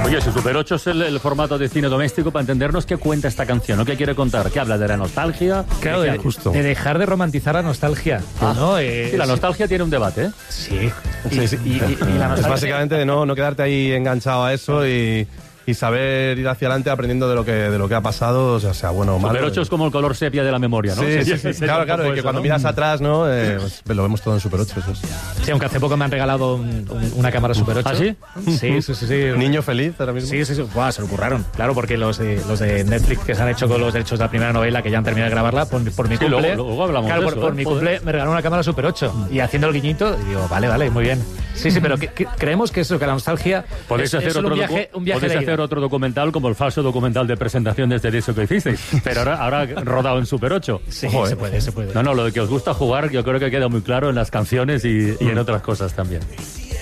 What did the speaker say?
Oye, si Super 8 es el formato de cine doméstico, para entendernos, ¿qué cuenta esta canción? ¿O qué quiere contar? ¿Qué habla de la nostalgia? Claro, de dejar de romantizar la nostalgia. ¿no? Sí, la nostalgia tiene un debate, ¿eh? Sí. Sí. Y la nostalgia... Es básicamente de no quedarte ahí enganchado a eso y saber ir hacia adelante aprendiendo de lo que ha pasado, o sea bueno o malo. Super 8 es como el color sepia de la memoria, ¿no? Sí. Claro, y que cuando miras atrás, ¿no? Pues lo vemos todo en Super 8. Eso es. Sí, aunque hace poco me han regalado una cámara Super 8. ¿Ah, sí? Sí. Niño feliz ahora mismo. Sí. Buah, se lo curraron. Claro, porque los de Netflix que se han hecho con los derechos de la primera novela, que ya han terminado de grabarla, por mi cumple... Luego hablamos claro, de eso, por mi cumple me regalaron una cámara Super 8. Y haciendo el guiñito, digo, vale, muy bien. Sí, pero creemos que eso, que la nostalgia... Podéis hacer otro documental como el falso documental de presentaciones de eso que hicisteis, pero ahora rodado en Super 8. Sí, se puede. No, lo de que os gusta jugar yo creo que queda muy claro en las canciones y en otras cosas también.